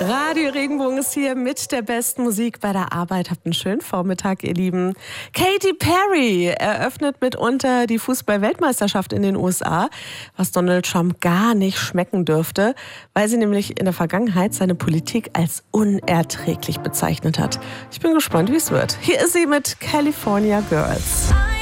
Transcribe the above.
Radio Regenbogen ist hier mit der besten Musik bei der Arbeit. Habt einen schönen Vormittag, ihr Lieben. Katy Perry eröffnet mitunter die Fußball-Weltmeisterschaft in den USA, was Donald Trump gar nicht schmecken dürfte, weil sie nämlich in der Vergangenheit seine Politik als unerträglich bezeichnet hat. Ich bin gespannt, wie es wird. Hier ist sie mit California Girls.